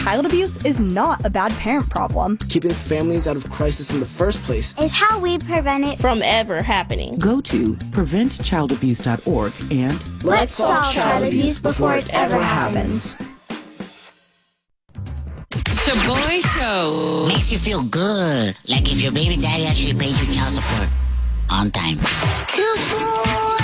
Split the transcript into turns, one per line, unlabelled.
child abuse is not a bad parent problem.
Keeping families out of crisis in the first place
is how we prevent it
from ever happening.
Go to preventchildabuse.org and
let's solve child abuse before it ever happens.
Shaboy Show.
Makes you feel good. Like if your baby daddy actually paid your child support on time.
Good boy!